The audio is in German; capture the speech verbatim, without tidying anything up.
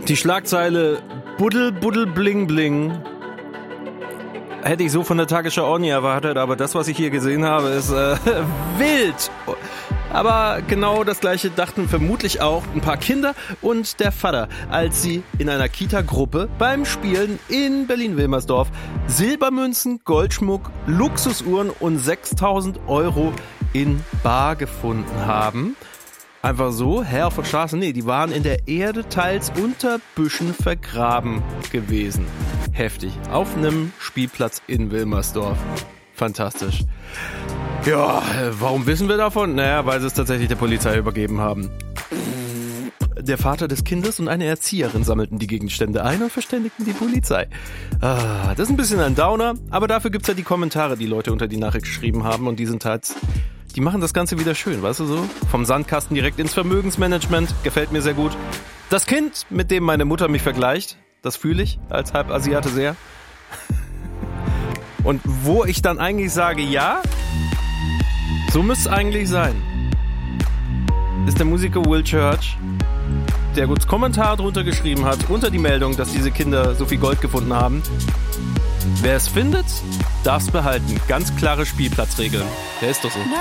Die Schlagzeile Buddel, Buddel, Bling, Bling hätte ich so von der Tagesschau auch nie erwartet, aber das, was ich hier gesehen habe, ist äh, wild. Aber genau das Gleiche dachten vermutlich auch ein paar Kinder und der Vater, als sie in einer Kita-Gruppe beim Spielen in Berlin-Wilmersdorf Silbermünzen, Goldschmuck, Luxusuhren und sechstausend Euro in Bar gefunden haben. Einfach so, hä, auf der Straße? Nee, die waren in der Erde teils unter Büschen vergraben gewesen. Heftig. Auf einem Spielplatz in Wilmersdorf. Fantastisch. Ja, warum wissen wir davon? Naja, weil sie es tatsächlich der Polizei übergeben haben. Der Vater des Kindes und eine Erzieherin sammelten die Gegenstände ein und verständigten die Polizei. Ah, das ist ein bisschen ein Downer, aber dafür gibt's ja die Kommentare, die Leute unter die Nachricht geschrieben haben und die sind halt... Die machen das Ganze wieder schön, weißt du so? Vom Sandkasten direkt ins Vermögensmanagement. Gefällt mir sehr gut. Das Kind, mit dem meine Mutter mich vergleicht, das fühle ich als Halbasiate sehr. Und wo ich dann eigentlich sage, ja, so müsste es eigentlich sein, ist der Musiker Will Church, der uns Kommentar drunter geschrieben hat, unter die Meldung, dass diese Kinder so viel Gold gefunden haben. Wer es findet, darf es behalten. Ganz klare Spielplatzregeln. Der ist doch so.